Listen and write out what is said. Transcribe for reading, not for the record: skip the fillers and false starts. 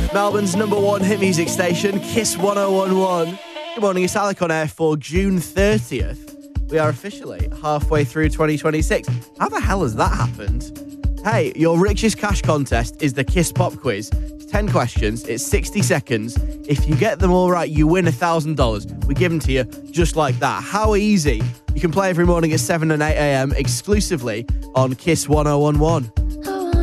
Melbourne's number one hit music station, Kiss 1011. Good morning, it's Alec on air for June 30th. We are officially halfway through 2026. How the hell has that happened? Hey, your richest cash contest is the Kiss Pop Quiz. It's 10 questions, it's 60 seconds. If you get them all right, you win $1,000. We give them to you just like that. How easy. You can play every morning at 7 and 8 a.m. exclusively on Kiss 1011.